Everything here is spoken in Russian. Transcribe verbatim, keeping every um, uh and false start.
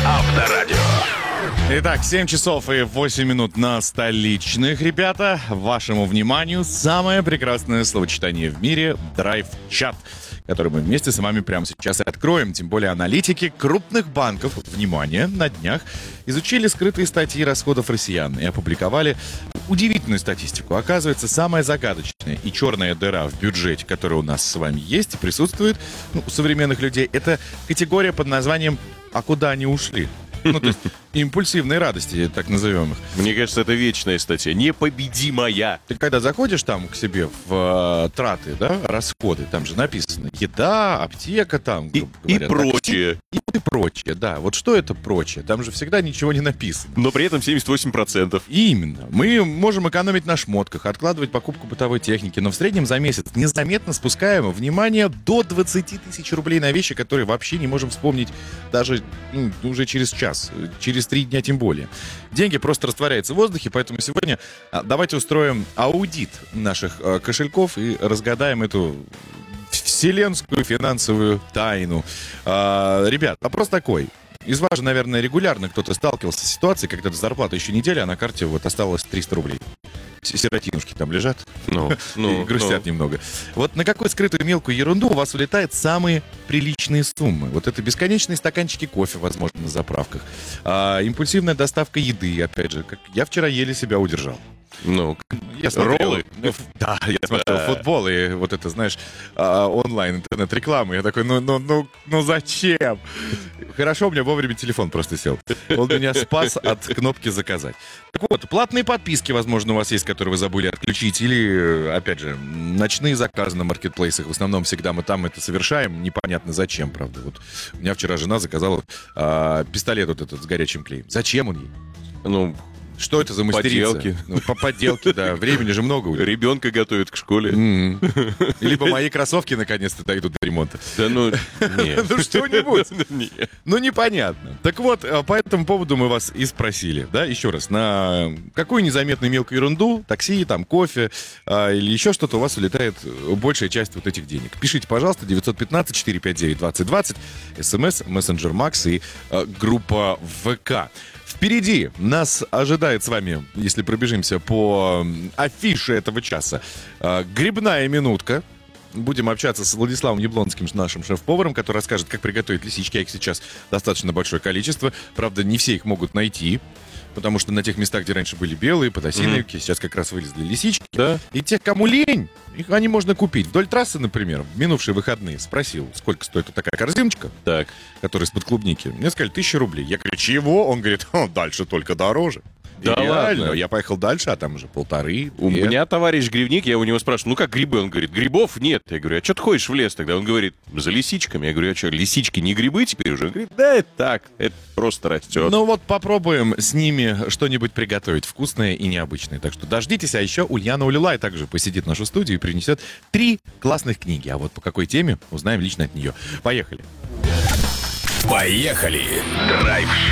Авторадио. Итак, семь часов и восемь минут на столичных, ребята. Вашему вниманию самое прекрасное словосочетание в мире – драйв-чат, который мы вместе с вами прямо сейчас и откроем. Тем более аналитики крупных банков, внимание, на днях изучили скрытые статьи расходов россиян и опубликовали удивительную статистику. Оказывается, самая загадочная и черная дыра в бюджете, которая у нас с вами есть и присутствует, ну, у современных людей, это категория под названием «А куда они ушли?». Ну, то есть импульсивные радости, так назовем их. Мне кажется, это вечная статья. Непобедимая. Ты когда заходишь там к себе в э, траты, да, расходы, там же написано еда, аптека там, И, и говорят, прочее. Так, и, и прочее, да. Вот что это прочее? Там же всегда ничего не написано. Но при этом семьдесят восемь процентов. Именно. Мы можем экономить на шмотках, откладывать покупку бытовой техники, но в среднем за месяц незаметно спускаем, внимание, до двадцать тысяч рублей на вещи, которые вообще не можем вспомнить даже ну, уже через час, через три дня тем более. Деньги просто растворяются в воздухе, поэтому сегодня давайте устроим аудит наших э, кошельков и разгадаем эту вселенскую финансовую тайну. А, ребят, вопрос такой. Из вас же, наверное, регулярно кто-то сталкивался с ситуацией, когда зарплата еще неделя, а на карте вот осталось триста рублей. Сиротинушки там лежат, ну, ну, и грустят ну. немного. Вот на какую скрытую мелкую ерунду у вас улетают самые приличные суммы? Вот это бесконечные стаканчики кофе, возможно, на заправках. А, импульсивная доставка еды, опять же. Как я вчера еле себя удержал. Ну, я смотрел, роллы. Да, я смотрел Да. футбол и вот это, знаешь, а, онлайн, интернет-рекламы. Я такой, ну, ну, ну, ну зачем? Хорошо, у меня вовремя телефон просто сел. Он меня спас от кнопки «Заказать». Так вот, платные подписки, возможно, у вас есть, которые вы забыли отключить. Или, опять же, ночные заказы на маркетплейсах. В основном всегда мы там это совершаем. Непонятно зачем, правда. Вот у меня вчера жена заказала а, пистолет вот этот с горячим клеем. Зачем он ей? Ну, Что это за мастерица? Поделки. Ну, по подделке, да. Времени же много у них. ребенка готовят к школе. М-м. Либо мои кроссовки наконец-то дойдут до ремонта. Да ну, нет. Ну что-нибудь. Нет. Ну непонятно. Так вот, по этому поводу мы вас и спросили, да, еще раз, на какую незаметную мелкую ерунду, такси, там, кофе а, или еще что-то у вас улетает большая часть вот этих денег. Пишите, пожалуйста, девятьсот пятнадцать четыреста пятьдесят девять двадцать двадцать, смс, мессенджер Макс и а, группа ВК. Впереди нас ожидает с вами, если пробежимся по афише этого часа, грибная минутка. Будем общаться с Владиславом Яблонским, нашим шеф-поваром, который расскажет, как приготовить лисички. А их сейчас достаточно большое количество. Правда, не все их могут найти, потому что на тех местах, где раньше были белые, подосиновики, mm-hmm. сейчас как раз вылезли лисички. Да. И тех, кому лень, их они можно купить. Вдоль трассы, например, в минувшие выходные спросил, сколько стоит вот такая корзиночка, Так. которая из-под клубники. Мне сказали, тысяча рублей. Я говорю, чего? Он говорит, дальше только дороже. Да И реально, ладно? я поехал дальше, а там уже полторы. У две. меня товарищ грибник, я у него спрашиваю, ну как грибы? Он говорит, грибов нет. Я говорю, а что ты ходишь в лес тогда? Он говорит, за лисичками. Я говорю, а что, лисички не грибы теперь уже? Он говорит, да, это так, это просто растет. Ну вот попробуем с ними что-нибудь приготовить вкусное и необычное. Так что дождитесь, а еще Ульяна Улюлай также посетит в нашу студию и принесет три классных книги. А вот по какой теме, узнаем лично от нее. Поехали. Поехали. Драйв-шоу